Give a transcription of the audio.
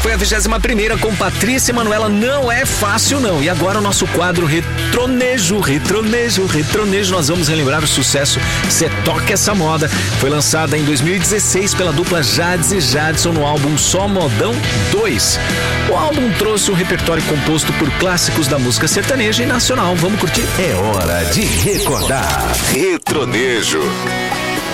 Foi a 21ª com Patrícia e Manuela, não é fácil não. E agora o nosso quadro Retronejo. Nós vamos relembrar o sucesso Cê Toca Essa Moda. Foi lançada em 2016 pela dupla Jades e Jadson no álbum Só Modão 2. O álbum trouxe um repertório composto por clássicos da música sertaneja e nacional. Vamos curtir? É hora de recordar. Retronejo.